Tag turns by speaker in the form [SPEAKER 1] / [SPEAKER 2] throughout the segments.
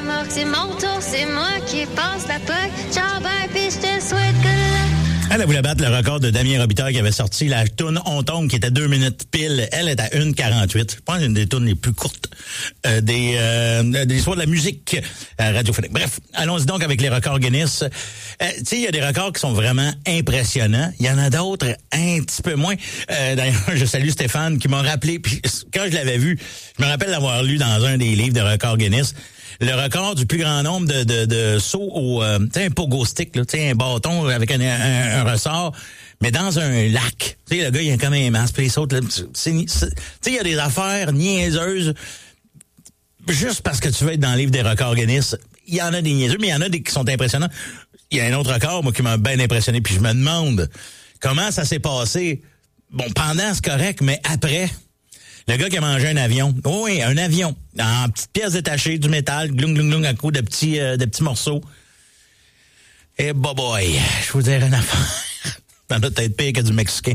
[SPEAKER 1] remorque, c'est mon tour, c'est moi qui passe la POC. Ciao, bye, puis je te souhaite good luck.
[SPEAKER 2] Elle a voulu battre le record de Damien Robitaille qui avait sorti la toune On tombe qui était 2 minutes pile. Elle est à 1:48. Je pense une des tounes les plus courtes de l'histoire de la musique radiophonique. Bref, allons-y donc avec les records Guinness. Tu sais, il y a des records qui sont vraiment impressionnants. Il y en a d'autres un petit peu moins. D'ailleurs, je salue Stéphane qui m'a rappelé. Puis quand je l'avais vu, je me rappelle l'avoir lu dans un des livres de records Guinness. Le record du plus grand nombre de sauts au, tu sais, un pogo stick, là, tu sais, un bâton avec un ressort, mais dans un lac. Tu sais, le gars, il a comme un masque, puis il saute, là. Tu sais, il y a des affaires niaiseuses. Juste parce que tu veux être dans le livre des records Guinness, il y en a des niaiseux, mais il y en a des qui sont impressionnants. Il y a un autre record, moi, qui m'a bien impressionné, puis je me demande comment ça s'est passé. Bon, pendant, c'est correct, mais après... Le gars qui a mangé un avion. Oh oui, un avion. En petites pièces détachées, du métal, glung, glung, glung, à coups de petits morceaux. Et boy, je vous dirais une affaire. T'en as peut-être pire que du Mexicain.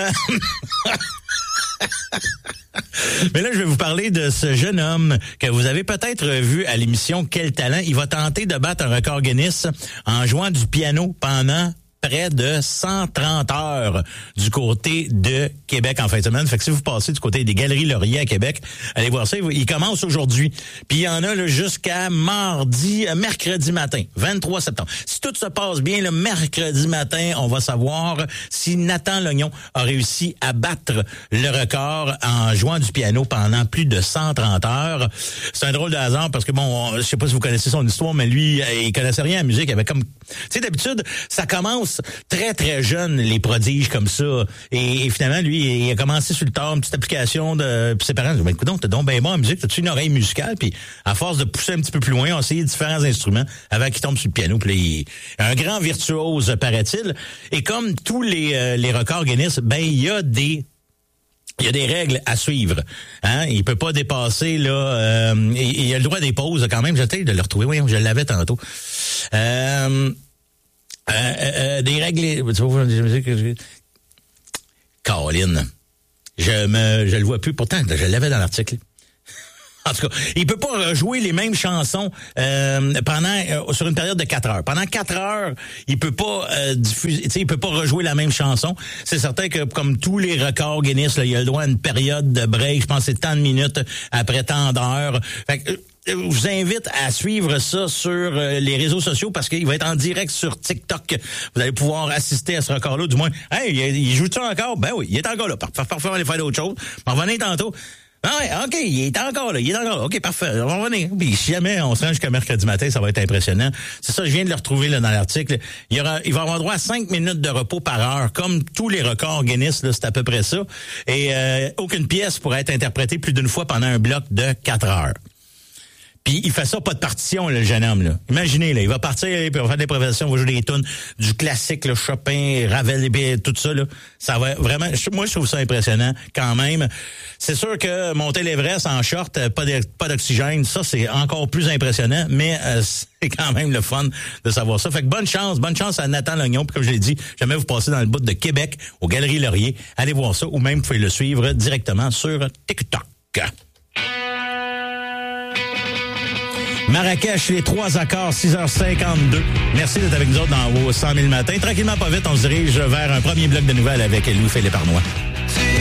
[SPEAKER 2] Mais là, je vais vous parler de ce jeune homme que vous avez peut-être vu à l'émission Quel talent. Il va tenter de battre un record Guinness en jouant du piano pendant près de 130 heures du côté de Québec en fin de semaine. Fait que si vous passez du côté des Galeries Laurier à Québec, allez voir ça. Il commence aujourd'hui. Puis il y en a là, jusqu'à mercredi matin, 23 septembre. Si tout se passe bien, le mercredi matin, on va savoir si Nathan Lognon a réussi à battre le record en jouant du piano pendant plus de 130 heures. C'est un drôle de hasard parce que bon, je sais pas si vous connaissez son histoire, mais lui, il connaissait rien à la musique. Il avait comme, tu sais, d'habitude, ça commence très, très jeune, les prodiges comme ça. Et finalement, lui, il a commencé sur le tard, une petite application de... Puis ses parents disent, écoute donc, t'es donc bien bon en musique, t'as-tu une oreille musicale? Puis à force de pousser un petit peu plus loin, on essayé différents instruments avant qu'il tombe sur le piano. Puis un grand virtuose, paraît-il. Et comme tous les records Guinness, ben il y a des règles à suivre. Hein? Il peut pas dépasser, là... il a le droit des pauses, quand même. J'essaie de le retrouver. Oui, je l'avais tantôt. Des règles... Caroline. Je le vois plus. Pourtant, je l'avais dans l'article. En tout cas, il peut pas rejouer les mêmes chansons sur une période de 4 heures. Pendant 4 heures, il peut pas diffuser, il peut pas rejouer la même chanson. C'est certain que comme tous les records Guinness, là, il a le droit à une période de break. Je pense que c'est tant de minutes après tant d'heures. Fait que, je vous invite à suivre ça sur les réseaux sociaux parce qu'il va être en direct sur TikTok. Vous allez pouvoir assister à ce record-là. Du moins, hey, il joue-tu encore? Ben oui, il est encore là. Parfait, on va aller faire d'autres choses. On va revenir tantôt. Ah ouais, OK, il est encore là. OK, parfait. On va revenir. Puis si jamais on se rend jusqu'à mercredi matin, ça va être impressionnant. C'est ça, je viens de le retrouver là dans l'article. Il va avoir droit à 5 minutes de repos par heure. Comme tous les records Guinness, là, c'est à peu près ça. Et aucune pièce pourrait être interprétée plus d'une fois pendant un bloc de 4 heures. Puis il fait ça pas de partition, là, le jeune homme, là. Imaginez, là, il va partir, puis il va faire des improvisations, il va jouer des tunes, du classique, le Chopin, Ravel, tout ça, là. Ça va vraiment, moi, je trouve ça impressionnant, quand même. C'est sûr que monter l'Everest en short, pas d'oxygène, ça, c'est encore plus impressionnant, mais c'est quand même le fun de savoir ça. Fait que bonne chance à Nathan Lognon, puis comme je l'ai dit, jamais vous passez dans le bout de Québec, aux Galeries Laurier, allez voir ça, ou même vous pouvez le suivre directement sur TikTok. Marrakech, les 3 accords, 6h52. Merci d'être avec nous autres dans vos 100 000 matins. Tranquillement, pas vite, on se dirige vers un premier bloc de nouvelles avec Louis-Philippe Arnois.